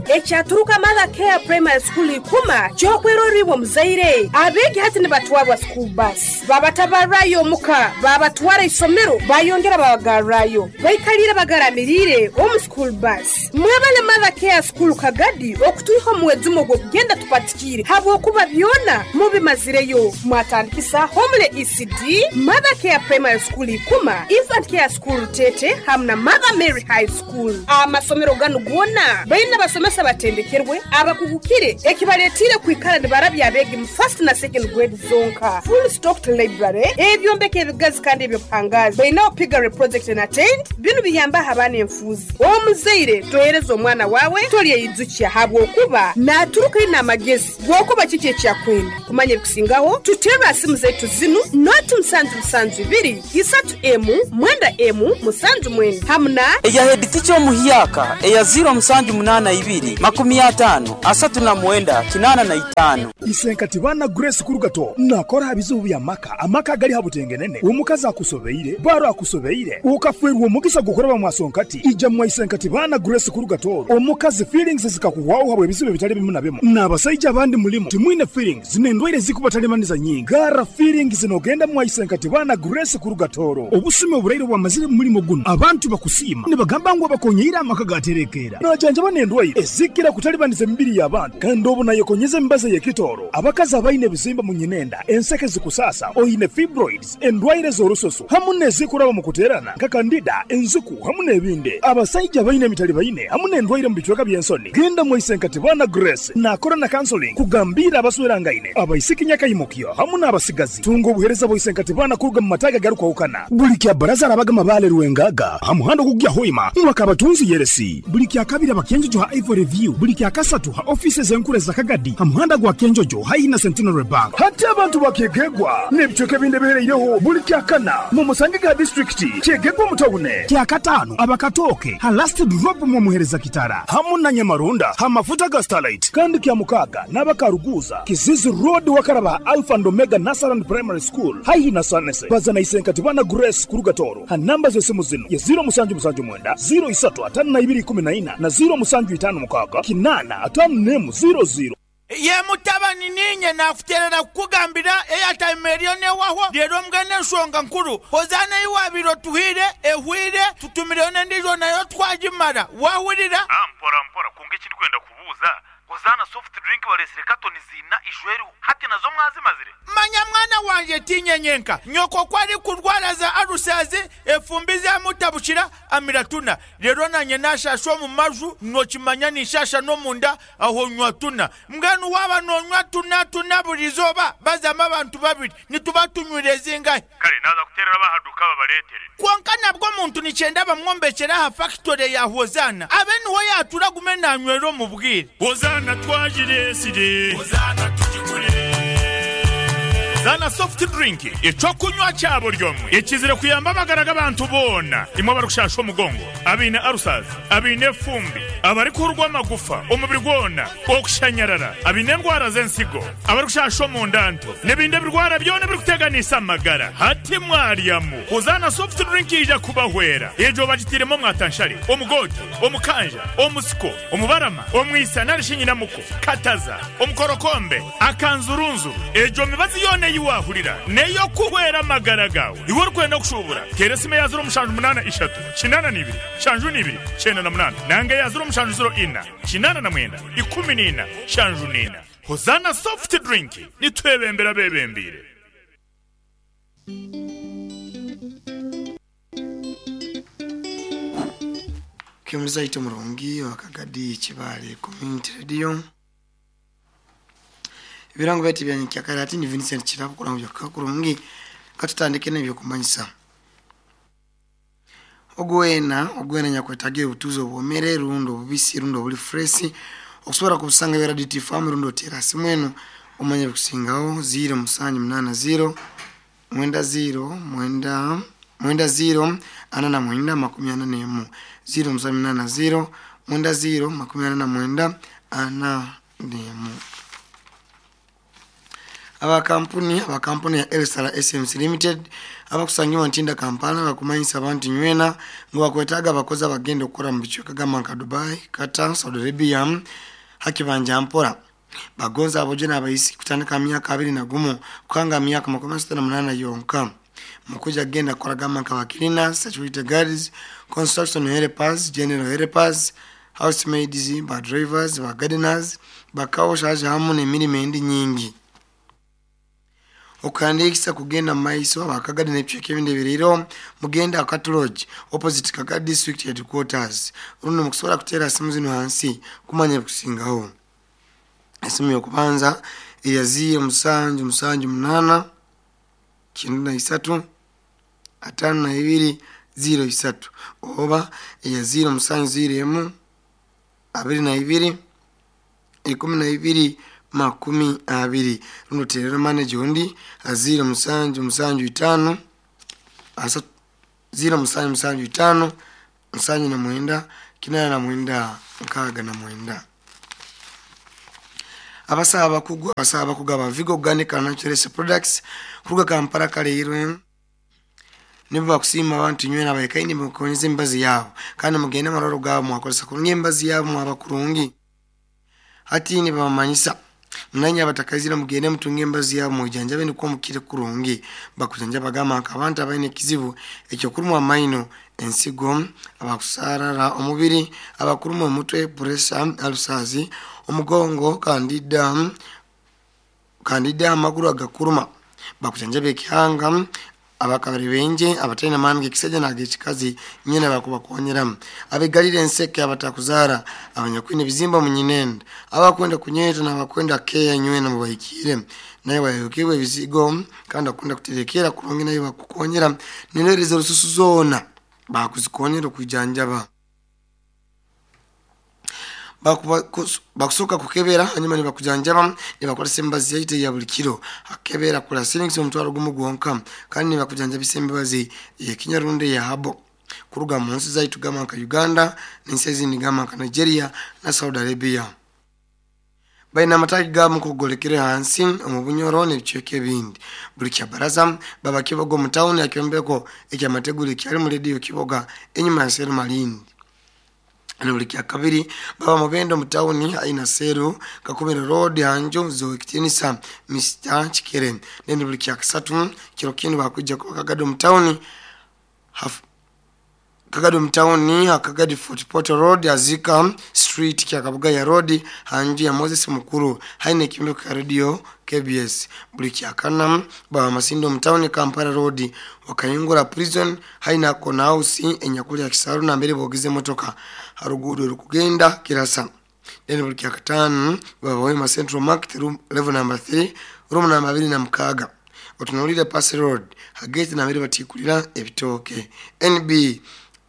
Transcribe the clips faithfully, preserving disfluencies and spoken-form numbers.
ekyaturuka Mother Care Primary School ikuma kyokweroriibwa muzaire abegi hati ne batwabwa school bus babatabarayo muka babatwara isomero bayongera babagarayo baikalira bagaramirire omu school bus mwebale Mother Care School kagadi okutuiho muwezumo gwo kugenda tupatikire habo kuba byona mubimazireyo mwatandikisa homle E C D Mother Care Primary School ikuma Infant Care School Tete hamna Mother Mary High School amasomero gano gwona bayina basomesa batendekerwe abakugukire ekibaletire kwikala barabya abegi mu first na second grade zonka full stocked library ebyombeke ebigazi kandi ebyo kuhangaza bayina pigare project and attend bino biyamba habana enfuzi omuzeire toyerezo omwana wawe toliye yizukiya habwo kuba naturuka ina magezi gwokuba kiki kyakwenda kumanye kusingaho tuteba asimu zetu zinu not msanju msanju biri isatu emu mwenda emu musanju mwenda hamna eya hediticho muhiyaka eya zero msanju munana ibiri makumi atano asatu na mwenda kinana na itano isenkati bana Grace Kurugato nakora habizubu ya maka amaka gali habutengenene umukazi akusobeire baro akusobeire ukafwerwa omugisa gukoraba mwasonkati ija mwa isenkati bana Grace Kurugato omukazi feelings zikakuwaho habwe bizibe bitali bimu na bimu nabasajja abandi mulimo timwine feelings zinendwaire zikubatalемaniza nyingi gara feelings zinogenda mwa isenkati bana Grace Kurugatoro obusume oburaire bwa mazire mulimo guno abantu bakusima ne bagamba ngo bakonyira amaka gaterekera najanja banendwaire ezikira kutalibaniza mbiri y'abantu kandi obo nayo konyeze mbaze yekitoro abakazi abaine bizimba munyinenda enseke zikusasa oyine fibroids endwaire zorososo hamune zikuraba mukuterana kakandida enzuku hamune ebinde abasajja baine mitali baine hamune endwaire mbichwaka byensoni genda mu isenkati bana Grace na corona counseling kugambira abaswerangaine abaisikinya kayimukyo hamune abasigazi tungo buhereza bo isenkati bana kuruga mu mataga garuka ukana bulikya baraza abaga mabale ruwengaga hamuhando kugya hoima mwaka batunzi yeresi bulikya kabira bakenjo ha Ivory View bulikya kasatu ha offices enkure za Kagadi hamuhanda gwa kenjojo haina Centenary Bank hati abantu bakegegwa nebchoke binde bereireho bulikya kana mu Musangiga district kegegwa mutobune kya katano abakatoke ha last drop mu muhereza kitara hamuna Nyamarunda ha mafuta ga Starlight kandi kya mukaga nabakaruguza Kizizi Road wakaraba Alpha and Omega Nasaran Primary School haina Sanese bazana isenkati bana Grace Kurugatoro ha namba zo simu zino ya zero musanju musanju mwenda zero isatu atanu na ibiri kumi na ina na zero musanju itanu mukaga kinana atanu nemu zero zero ye mutabani ninye nafuterera kugambira airtime erione waho rero mgane nsonga nkuru hozana iwabiro tuhire ehwire tutumirone ndizo nayo twajimara wahurira ampora mpora kunge kiri kwenda kubuza hozana soft drink walesere katoni zina ijweru hati nazo mwazi mazire manya mwana wanje tinyenyenka nyoko kwari kurwara za arusazi efumbizi amutabushira amiratuna rero nanye nashasho mu maju nokimanya nishasha no munda aho nywatuna mganu waba no nywatuna tuna burizoba bazama abantu babiri nitubatunyureze ngahe kale naza kuterera bahaduka babaletere kwanka nabwo muntu nicenda bamwombekera ha factory ya hozana abeni ho yatura gumena nywero mu bwire hozana twajire sire hozana tujigure Zana soft drink ico kunywa cyabo ryomwe ikizire kuyamba bagaraga abantu bona imo barushasho mugongo abine arusazi abine fumbi abari kurwa amagufa umubiri gwona okushanyarara abine ndwara zensigo abarushasho mu ndanto nebinde birwara byone biri kuteganisa amagara hati mwariyamu uzana soft drink ija kubahwera ejo bagitiremo mwatanshari omugoti omukanja omusiko omubarama omwisa narishinyina muko kataza omukorokombe akanzurunzu ejo mibazi yone yiwahurira neyo kuhwera magara gawe iwo rukwenda kushubura keresime yazuro mushanju munana ishatu kinana nibiri shanju nibiri chena na munana nange yazuro mushanju zero ina kinana na mwenda ikumi nina shanju nina hozana soft drink nitwebembera bebembire Kemza ito murungi wa Kagadi Kibale Community Radio Birango beti bya nyakarati ni Vincent Chirabu kula mu kurungi katutandike nebyo kumanyisa ogwena ogwena nyakwetagira utuzo bomere rundo bubisi rundo buli fresh okusubira kubusanga bya D T farm rundo terasi mwenu umanye kusingaho zero musanyi munana zero mwenda zero mwenda mwenda zero anana mwenda makumi ana nemu zero musanyi munana zero mwenda zero makumi ana na mwenda ana nemu aba kampuni aba kampuni ya Elstar S M C Limited abakusangiwa ntinda Kampala bakumanyisa abantu nywena ngo bakwetaga abakozi abagenda okukora mu bicuka gamanka Dubai, Qatar, Saudi Arabia hakibanja mpora bagonza abojena abayisi kutandika myaka abiri na gumu kwanga myaka makumi sita na munana yonka mukuja genda kora gamanka bakirina security guards, construction helpers, general helpers, housemaids, ba drivers, ba gardeners, bakawoshaje hamu n'emirimo endi nyingi okandikisa kugenda maiso abakagadi n'ebicuka ebindi biriro mugenda Akatologi opposite Kakadi district headquarters runo mukusobola kutera simu zino hansi kumanya kusingaho esimu yokubanza eyaziye musanju musanju munana kindu na isatu atano na ibiri zero isatu oba eyaziro musanju ziro emu abiri na ibiri ikumi na ibiri makumi abiri runo terero manager undi aziro musanju musanju itano asa ziro musanju musanju itano musanju na mwenda kinana na mwenda nkaga na mwenda abasaba kugwa abasaba kugaba Vigo Organic and Natural Products kuruga Kampala kale irwe niba kusima abantu nywena bayikaini mukonyeze imbazi yabo kandi mugende maroro gabo mwakolesa kurunga imbazi yabo mwabakurungi hati ni bamanyisa munanya batakazira mugende mutunga imbazi yabo mujanja bene ko mukire kurungi bakujanja bagama akabanta abaine kizibu ekyo kurumwa amaino ensigo abakusarara omubiri abakurumwa omutwe pressure alusazi omugongo kandida kandida amaguru agakuruma bakujanja bekihanga abakabari benje abatena mangi kiseja na gechikazi nyene bakuba konyera abigalire nseke abatakuzara abanyakwine bizimba munyinenda abakwenda kunyeta na abakwenda keya nywena mubayikire naye bayokiwe bizigo kandi akunda kuterekera kurungi nayo bakukonyera ninereze rususu zona bakuzikonyera kujanjaba bakusoka kukebera hanyuma ni bakujanjaba ni bakola sembazi yaite ya bulikiro akebera kula sinings omutwaro gumugonka kandi ni bakujanjaba sembazi ya Kinyarunde ya habo kuruga munsi zaitu gamanka Uganda n'ensezi ni gamanka Nigeria na Saudi Arabia baina mataki gamu kugolekere hansi omubunyoro n'ebicuka bindi buli kyabaraza baba kibogo mu town yakyembeko ekya mateguli kyali mu radio kiboga enyuma ya Seru Malindi anabuliki akabiri baba mubendo mu town aina Seru Kakomero Road hanjo zo kitinisa Mister Chikere nende buliki akasatu kiro kinu bakujja ko Kagado mu town Kagado mu town akagadi Fort Portal Road azika street kya Kabuga ya road hanji ya Moses Mukuru haine kimbe ka radio K B S buliki akana baba Masindo mu town Kampala Road wakayungura prison haina kona house enyakuli ya Kisaru na mbere bogize motoka harugudu rukugenda kirasa nene buliki akatanu baba Wema Central Market room level number three room number two na mkaga otunulira Pass Road hageti na mbere batikulira ebitoke N B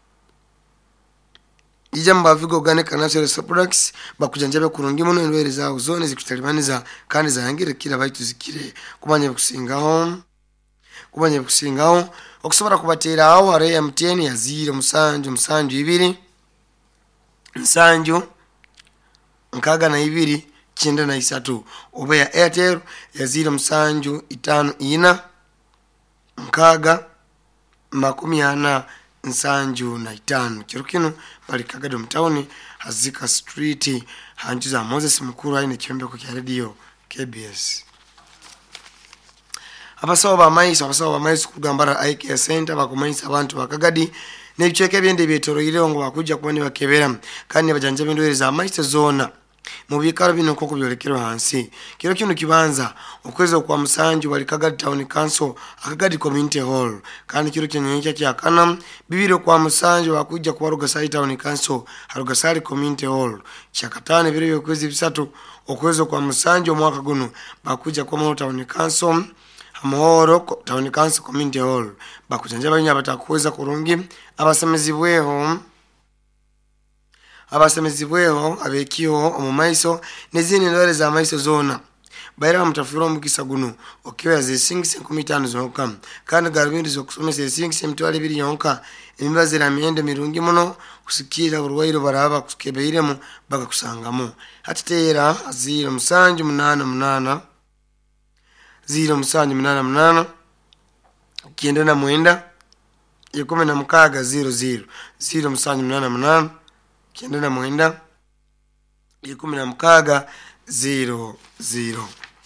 Ijamba Vigo Organic and Natural Products bakujanjabe kurungi muno endwere za uzone zikutalibaniza kandi zahangire kira baitu zikire kumanya kusingaho kumanya kusingaho okusobora kubatera aho are M T N ya zero musanju musanju ibiri musanju nkaga na ibiri kinda na isatu oba ya Airtel ya zero musanju itano ina nkaga makumi ana nsanju na itano kirukino bali Kagado mu town hazika street hanjuza Moses Mukuru aine kyombe ko kya radio K B S abasawo ba maiso abasawo ba maiso kugambara I K Center bakumayisa abantu bakagadi nebicheke byende byetoroyire ngo bakujja kubone bakebera kandi bajanje bendwere za maiso zona mu bikaro bino koko byolekero hansi kiro kino kibanza okweza kwa musanju bali Kagadi Town Council Akagadi Community Hall kandi kiro kyenye kya kana bibiro kwa musanju bakujja kwa Rugasari Town Council Rugasari Community Hall chakatane biro yokwezi bisatu okweza kwa musanju mwaka guno bakujja kwa Mount Town Council Amahoro Town Council Community Hall bakujanja banya batakuweza kurungi abasemezi bweho abasemezi bweho abekiho omumaiso nezini ndware za maiso zona bayira mutafuro mukisa guno okiwa ze singisi kumitano zonka kandi garabindi zo kusomesa singisi mtwale biri yonka imimbazira miende mirungi muno kusikira urwairo baraba kukebeiremo bagakusangamo hatitera azira musanju munana munana ziro musanju munana munana kenda na mwenda ikumi na mukaga ziro ziro ziro musanju munana munana kenda na mwenda ikumi na mukaga ziro ziro.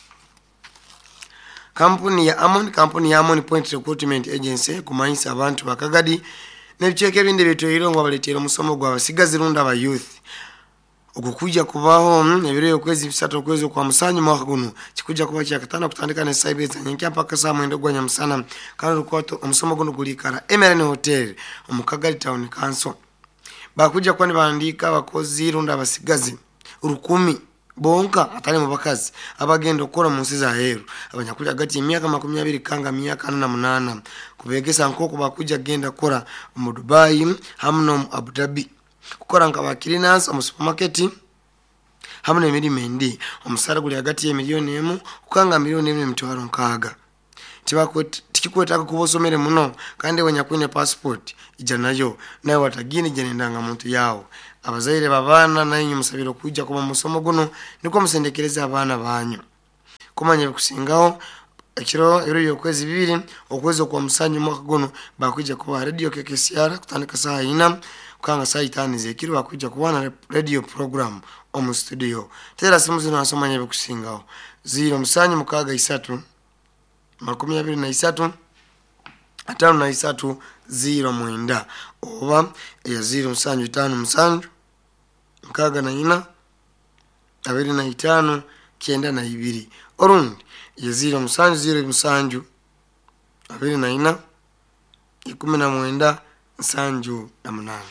Kampuni ya Amon kampuni ya Amon Point Recruitment Agency kumanyisa abantu bakagadi nebicheke bindi bitoyiro ngo baletera musomo gwa basigazi runda ba youth okukuja kubaho nebiro kwezi bisatu kwezi kwa musanyu mwaka guno kikuja kuba kya katana kutandika ne cyber nyanki mpaka saa mwendo gwanya musana kandi rukoto omusomo guno gulikara Emerald Hotel omukagadi town council bakuja kwani bandika bakozi runda basigazi urukumi bonka atali mu bakazi abagenda okora mu nsi za heru abanyakuli agati emyaka makumi abiri kanga myaka na munana kubegesa nkoko bakuja genda kora mu Dubai hamno mu Abu Dhabi kukora nkaba cleaners mu supermarket hamno emirimendi omusara guli agati ya milioni emu kukanga milioni emu mitwaro nkaga tibakwet tikikwetaka kubosomere muno kandi wanyakwine passport ija nayo nayo watagini jenendanga muntu yawo abazaire babana nanyu musabiro kujja kuba musomo guno niko musendekereza abana banyu kumanya kusingaho ekiro ero yokwezi bibiri okwezo kwa musanyu mwaka guno bakujja kuba radio K K C R kutandika saa ina kukanga saa itani zekiro bakujja kuba radio program omu studio tera simu zino asomanya bikusingaho ziro musanyu mukaga isatu makumi abiri na isatu atano na isatu ziro mwenda oba ya ziro musanju itano musanju mkaga na ina abiri na itano kenda na ibiri orundi ya ziro musanju ziro musanju abiri na ina ikumi na mwenda musanju na munana.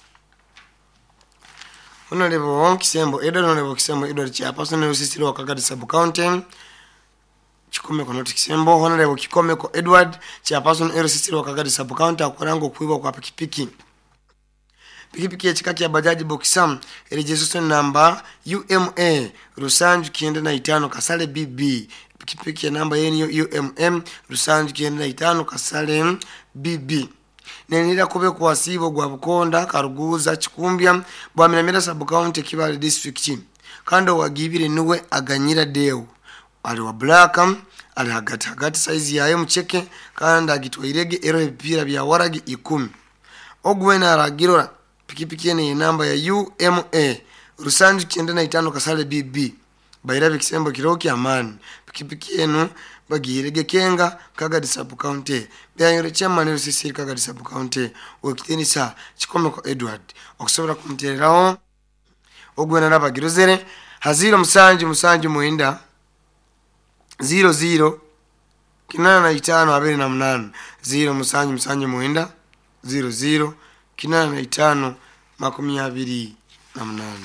Honorable Kisembo Edward Honorable Kisembo Edward chairperson ne usisiro wakagadi sub county Chikome ko noti Kisembo Honorable Kikome ko Edward chairperson ero usisiro wakagadi sub county akorango kuiba kwa pikipiki pikipiki ya chikaki ya bajaji Bokisam registration number U M A Rusanju kienda na itano Kasale B B pikipiki ya namba yeni U M M Rusanju kienda na itano Kasale B B nenira kube kwa sibo gwa Bukonda Karuguza Chikumbya bwa Miramira sub county Kibale district kando wagibire nuwe aganyira deo ali wa Blackham ali hagati hagati size yayo mcheke kanda agitwairege ero ebipira bya waragi ikumi ogwena aragirora pikipiki ene namba ya U M A Rusanju kienda na itano Kasale B B Bairabe Kisembo Kiroki Amani pikipiki eno bagirege kenga Kagadi sub county byayore chairman rusisiri Kagadi sub county okiteni sa Chikome ko Edward okusobora kumtereraho ogwena nabagirozere haziro musanju musanju mwenda zero zero kinana na itano abiri na munana zero musanju musanju mwenda zero zero kinana na itano makumi abiri na munana.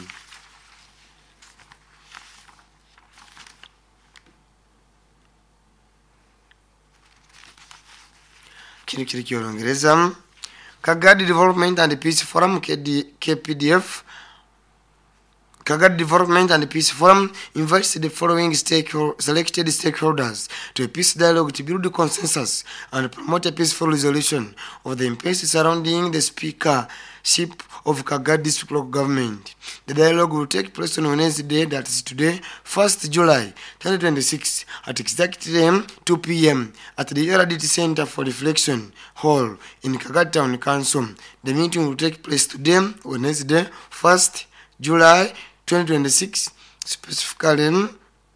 Kini kiri kyorongereza Kagadi Development and Peace Forum K P D F Kagadi Development and Peace Forum invites the following stakeholder, selected stakeholders to a peace dialogue to build consensus and promote a peaceful resolution of the impasse surrounding the speakership of Kagadi District Local Government. The dialogue will take place on Wednesday, that is today, first July twenty twenty-six, at exactly two p m at the R D T Center for Reflection Hall in Kagadi Town Council. The meeting will take place today, Wednesday, first July twenty twenty-six. Specifically,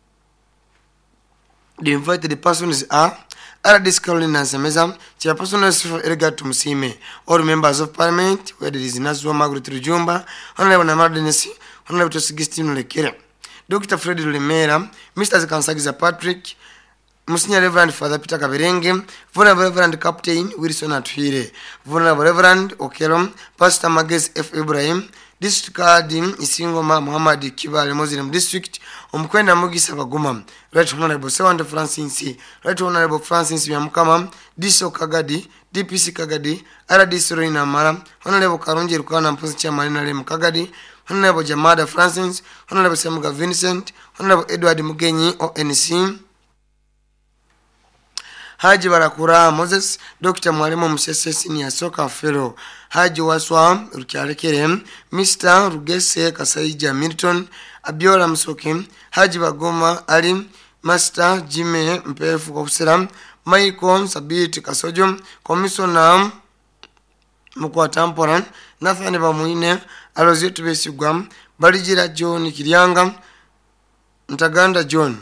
the invited persons are Aradis Caroline Nansemeza, Chairperson of Elgat Musime, all members of Parliament, where there is Nazwa Margaret Rujumba, Honorable Namardenesi, Honorable Tosigistino Lekere, Doctor Freddy Limera, Mister Kansagiza Patrick, Monsignor Reverend Father Peter Kaberenge, Venerable Reverend Captain Wilson Atwire, Venerable Reverend Okelom, Pastor Mages F. Ibrahim, District Kadim Isingoma Muhammad Kibale Muslim District, Umkwenda Mugisa Baguma, Right Honorable Sewanda Francis, Right Honorable Francis Yamkama, Diso Kagadi, D P C Kagadi, Aradis Roina Mara, Honorable Karunji Rukana Mpusi Chairman Lem Kagadi, Honorable Jamada Francis, Honorable Samuga Vincent, Honorable Edward Mugenyi O N C, Haji Barakura Moses, Doctor Mwalimu Msese Senior Soccer Fellow, Haji Waswa Rukyalekerem, Mister Rugese Kasaija Milton, Abiola Msoke, Haji Bagoma Ali, Master Jimmy Mpefu Kofsera, Michael Sabit Kasojo, Commissioner Mukwa Tamporan, Nathan Bamuine, Alozito Besigwam, Barijira John Kirianga, Ntaganda John,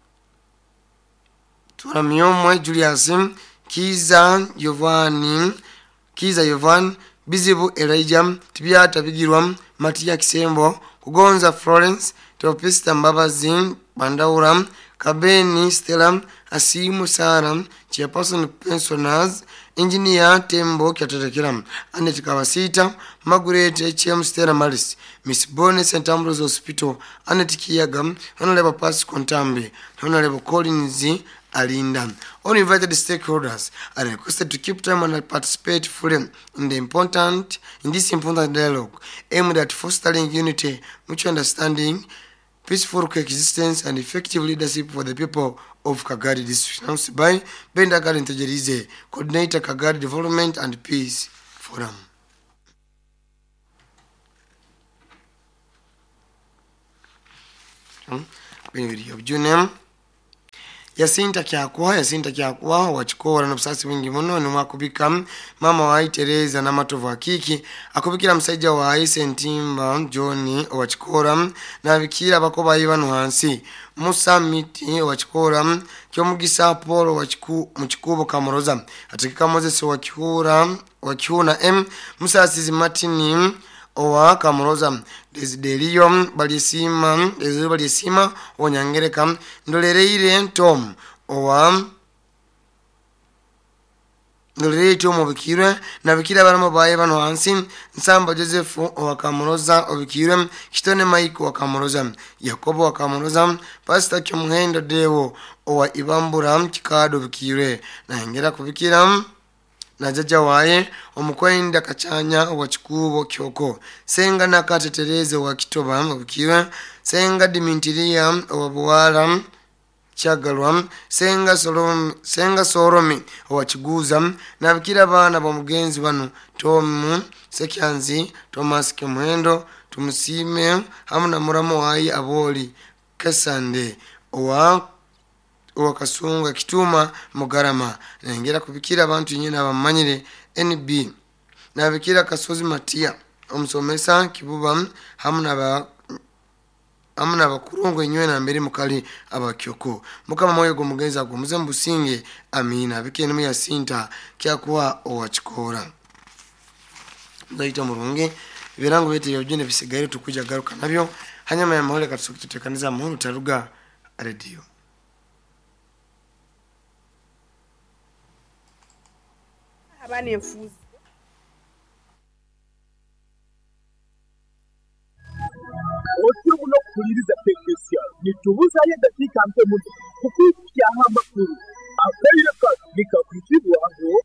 Turamiyomwe Julius, Kiza Giovanni, Kiza Yovan, Bizibu Elijah, Tibiata Bigirwam, Matia Kisembo, Kugonza Florence, Topista Mbabazin, Bandauram, Kabeni Stella, Asimu Saram, Chairperson Pensioners, Engineer Tembo Katatekiram, Anet Kawasita, Margaret H M Stella Maris, Miss Bonnie Saint Ambrose Hospital, Anet Kiyagam, Honorable Pass Kontambe, Honorable Collins Alinda. All invited stakeholders are requested to keep time and participate fully in the important in this important dialogue aimed at fostering unity, mutual understanding, peaceful coexistence, and effective leadership for the people of Kagadi District. Announced by Benda Garen Tejerize, Coordinator Kagadi Development and Peace Forum. Benefit of Junior. Yasinta Kyakwa, Yasinta Kyakwa, Wachikora na busasi wingi muno ni wakubika mama wa Teresa na matovu hakiki akubikira msaija wa Isentimba Johnny Wachikora na bikira bakoba Ivan Hansi Musa Miti Wachikora Kyomugisa Paul Wachiku Mchikubo Kamoroza atakika Moses Wakihura Wakihuna M Musasizi Martin Owa Kamoroza Desiderio Balisima Desiderio Balisima Onyangereka Ndolereire Tom Owa Ndolereire Tom Obikire na bikira baramo baye bano hansi Nsamba Joseph Owa Kamoroza Obikire Kitone Mike Owa Kamoroza Yakobo Owa Kamoroza Pastor Kyomhendo Dewo Owa Ibambura Kikado Obikire na ngera kubikira na jaja wae omukwenda kachanya wachikubo kyoko senga nakatetereze wa kitoba obukiwa senga dimintiria obuwala chagalwa senga solom senga soromi wachiguza na bikira bana bamugenzi bano Tom Sekyanzi Thomas Kemwendo tumusime hamuna muramo wae aboli Kasande owa Wakasunga Kituma Mugarama nengera kubikira abantu nyina bamanyire N B na bikira Kasozi Matia omusomesa Kibuba hamuna ba hamuna bakurungo enywe na mbere mukali abakyoko mukama moyo go mugenza go muzembusinge amina bikene mu Yasinta Kyakwa Owachikora ndaita murunge birango bete yojene bisigaye tukuja garuka nabyo hanyama ya mahole katusukitekaniza mu taruga radio. Abana emfuzi Otubu no kuliriza technician nitubuza ye dakika mpe muto kukukia amakuru abaire ka bikakwitibwa ngo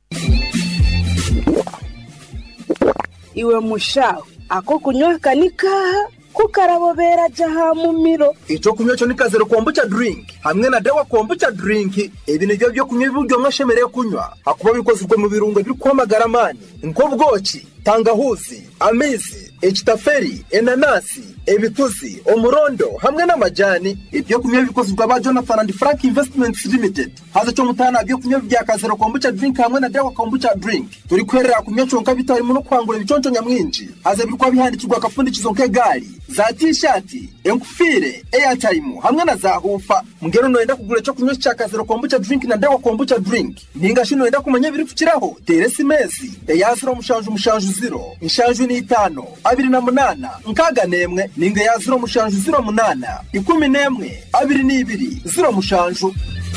iwe mushaho ako kunywa kanika kukarabobera jaha mumiro ico kunywa cyo nikazero kombucha drink hamwe na dawa kombucha drink ibi nivyo byo kunywa ibiryo mwashemereye kunywa akuba bikozwe mu birungo biri kwamagara mani nko bwoki tangahuzi amezi ekitaferi enanasi ebituzi omurondo hamwe n'amajani ibyo kunywa bikozwe ba Jonathan and Frank Investments Limited haza cyo mutana byo kunywa bya kazero kombucha drink hamwe na dawa kombucha drink turi kwerera kunywa cyonka bitari mu no kwangura ibiconco nyamwinji haza birikwa bihandikirwa akapfundikizo nk'egari za t-shirt enkufire airtime hamwe na za hufa mugero noenda kugura cyo kunywa cya kazero kombucha drink na dawa kombucha drink ninga shino enda kumanya biri kukiraho teresi mezi yaziro mushanju mushanju zero inshanju ni itano abiri na munana nkaga nemwe ninga yaziro mushanju zero munana ikumi nemwe abiri ni ibiri zero mushanju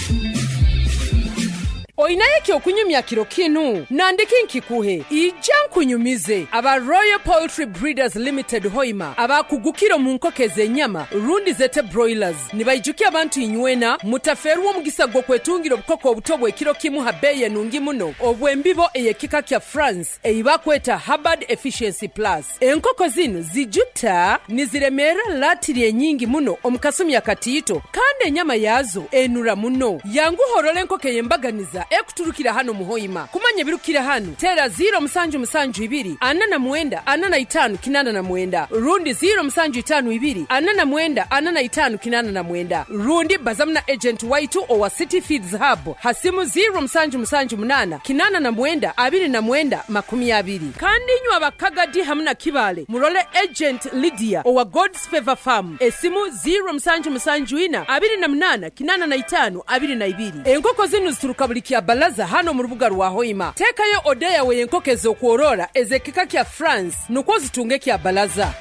Oinaye kyo kunyumya kiro kinu nandiki nkikuhe ijan kunyumize aba Royal Poultry Breeders Limited Hoima aba kugukiro munkokeze nyama rundi zete broilers nibayijuki abantu inywena mutaferu wo mugisa gwo kwetungiro bukoko obutobwe kiro kimu habeye nungi muno obwembibo eyekika kya France eyiba kweta Hubbard Efficiency Plus enkoko zino zijuta niziremera latiri nyingi muno omukasumi yakatito kandi enyama yazo enura muno yangu horole nkoke yembaganiza y'amahanga ekuturukira hano muhoyima kumanya birukira hano tera ziro musanju musanju ibiri ana na mwenda ana na itanu kinana na mwenda rundi ziro musanju itanu ibiri ana na mwenda ana na itanu kinana na mwenda rundi bazamna agent waitu owa City Feeds Hub hasimu ziro musanju musanju munana kinana na mwenda abiri na mwenda makumi abiri kandi nywa bakagadi hamna kibale murole agent Lydia owa God's Favor Farm esimu ziro musanju musanju ina abiri na munana kinana na itanu abiri na ibiri enkoko zinu zituruka buli kya balaza hano mu rubuga rwa Hoima tekayo odeya we enkoko ezokworora ezekika kya France nuko zitunge kya balaza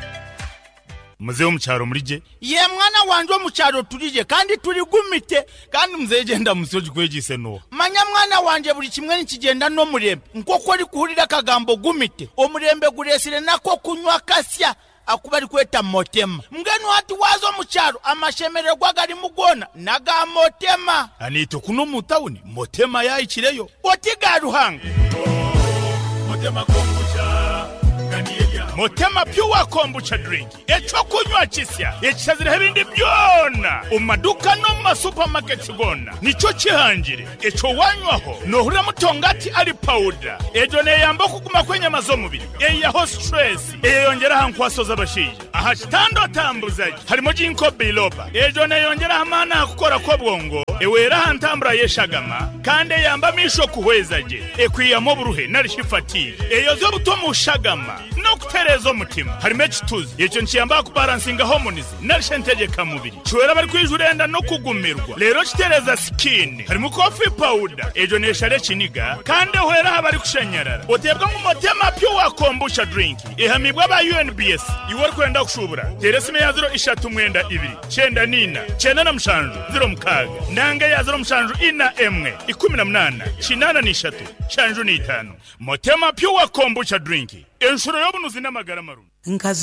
muze wo mucyaro murije ye mwana wanje wo mucyaro turije kandi turi gumite kandi muze genda musoje kwegise no manya mwana wanje buri kimwe nikigenda no murembe nkoko ari kuhurira kagambo gumite omurembe guresire nako kunywa kasya akuba ari kweta motema mgenu hati wazo mucyaro amashemererwa gari mugona naga motema anito kuno mutawuni motema yayikireyo otigaruhanga motema kombucha kaniya motema pure kombucha drink echo kunywa kisya ekizira ebindi byona umaduka no mu supermarket gona nico kihangire echo wanywaho nohura mutongati ari powder ejo ne yamba kuguma kwenye mazo mubiri eyaho stress eyongera hankwasoza abashije aha kitando tambuzaje harimo jinko biloba ejo ne yongera hamana akukora ko bwongo ewera hantambura yeshagama kandi yamba misho kuhwezaje ekwiyamo buruhe narishifati eyo zo butomu shagama no kuterezo mutima harimo ekituzi icyo nkiyamba ku balancinga harmonies narishentegeka mubiri chwera bari kwijurenda no kugumirwa rero kitereza skin harimo coffee powder ejo neshare kiniga kandi hwera habari kushenyerera otebwa mu motema pure kombucha drink ehamibwa ba U N B S iwor kwenda kushubura teresime ya zero ishatu mwenda ibiri cyenda nina cyenda na mushanju zero mukaga nanga ya zero mushanju ina emwe ikumi na munana kinana nishatu shanju ni itanu motema pure kombucha drink enshuro yobunuzi n'amagara marundi